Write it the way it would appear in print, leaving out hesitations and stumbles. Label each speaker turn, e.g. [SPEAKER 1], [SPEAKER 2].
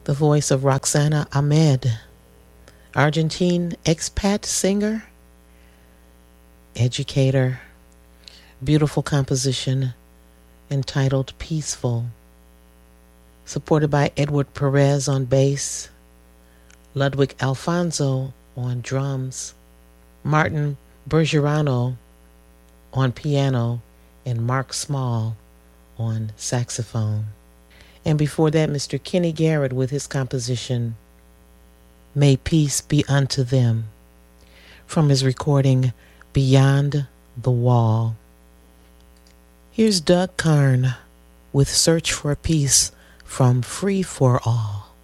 [SPEAKER 1] The voice of Roxana Ahmed, Argentine expat singer, educator. Beautiful composition entitled Peaceful. Supported by Edward Perez on bass, Ludwig Alfonso on drums, Martin Bergerano on piano, and Mark Small on saxophone. And before that, Mr. Kenny Garrett with his composition, May Peace Be Unto Them, from his recording Beyond the Wall. Here's Doug Karn with Search for Peace from Free for All.